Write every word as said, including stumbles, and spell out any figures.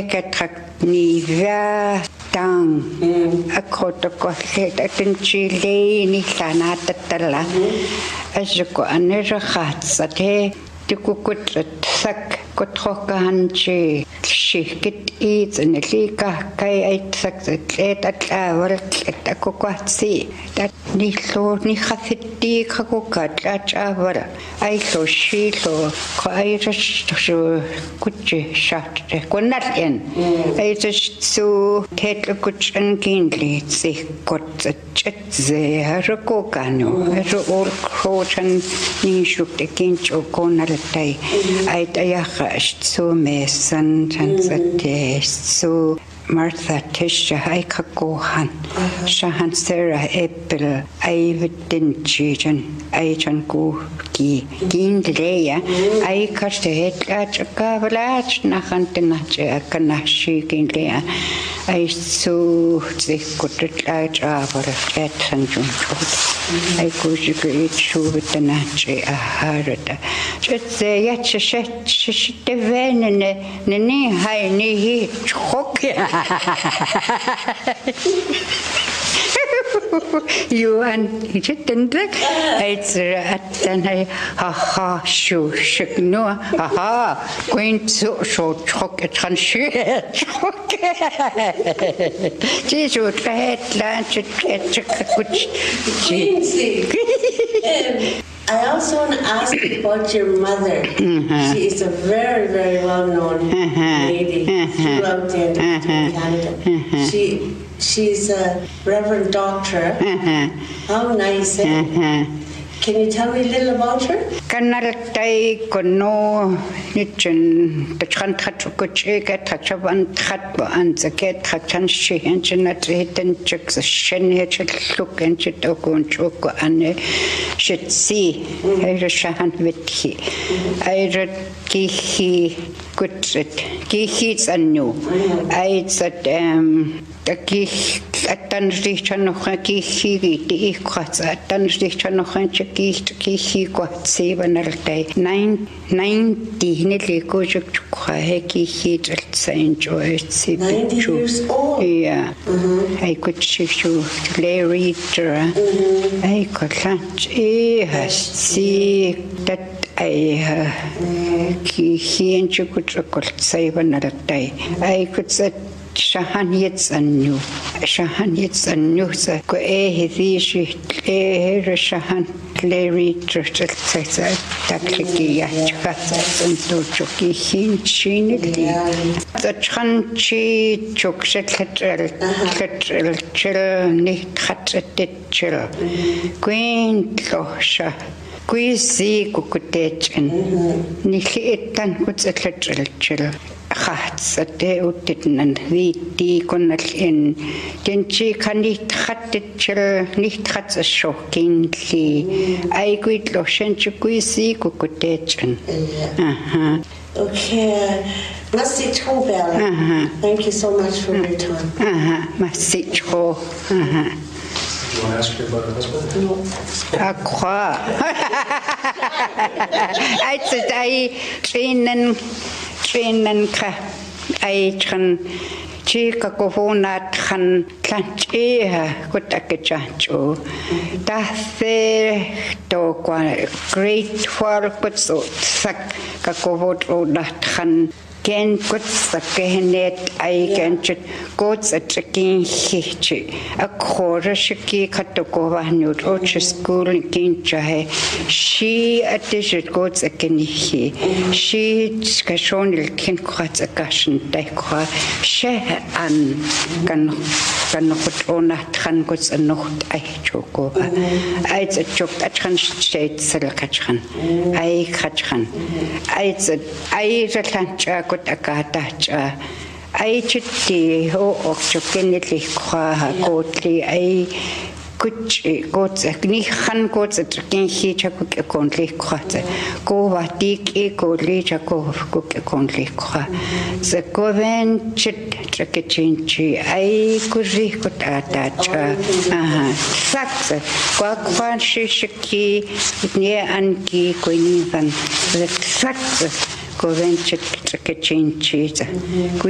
Katraknivia tang akotokolet atinchile ni sanatattala asko anerhatsate tikukutrat sak kotrokanchi shikit eats and lika kai ait sak tlet atlavar tlet akokwatsi that ni lo ni khafiti khakokat avar ai lo shi lo kai shu kuchi shat konat en ai su tet kuchen kindli si kot chet ze harko kanu ro ol krochan ni shukte kincho konaltai ai taya so mesan tansate so Martha Tisha Haikakohan Shahan Sarah Apple Ividin Chijan Aijan Guki Gindleya Aikaste Hetlach Nachantinacha Kanashi Gindleya I so they could large hour at and Junchot. I could great shoe with the Nachi a harada. Just the Yachet shit the van and the knee high knee choke. You and he didn't like it's at and ha ha shoo shik no ha ha going to show chocolate and shit Jesus would get lunch I also want to ask about your mother. Mm-hmm. She is a very, very well-known uh-huh. lady throughout the uh-huh. Canada. Uh-huh. She she's a Reverend Doctor. Uh-huh. How nice, eh? Uh-huh. Can you tell me a little about her? Kanaratai kono nichen the chantatkuche get tachavan tatba and the get tachan she and chinat hidden chicks a shen hitch look and chitokon choko and should see I shahan vithi I read kihi kutrit kihits and new I said um the kih attanrich noch kihi die kwats attanrich noch kihi kihi kwatsi banaltai nine ninety nearly go to Kwaheki heat at Saint George. Ninety years old. Yeah. Mm-hmm. I could see you Larry mm-hmm. I could lunch eh see that I he and you could say another day. I could say Shahan yets and new. Shahan yets and new. Go eh, he she eh, Shahan Larry Churchill says that Clicky Yachats and Tochoki Hinchin. The Chanchi Chok Settle Chill, Nick Hatchet Chill. Queen Losha. Quisi Kukutechin. Nikitan puts a little chill. Hats at the Utin and Viti Conal in Genchi can nicht hattet chill, nicht hat a shockingly. I quit Loshen Chuquisi Kukutechin. Okay, Message ho, Bella. Thank you so much for your time. Uh-huh. Message ho. Uh-huh. Do you want to ask her about her husband? No. À quoi? I said I trainen trainen ka I can chika kovona kan kanche kutakechancho. Dafe to kwa great for kutso sak kakovot odat kan Ken kuts a kenet I can chit goats a tricking hitchy. A quarter shiki katokova new roach school in Kinchahe. She a digit goats a kenihi. She skashonil kinquats a gashin dekwa. She an can can put on a tran goats a note I chokova. I'd a chok a tran shade silkachan. I catchan. I'd a I the Got a gatacha. I chitty ho of chokinitly qua gotly. I could goats a nichan goats a tricking heat a cook a country quata. Go what dick e go leach a go cook a country qua. The goven chit trickachinchi. I could record at that. Aha. Saxa. Quackwan shishiki near Anki Queen. The saxa. Go venture to catch in cheese.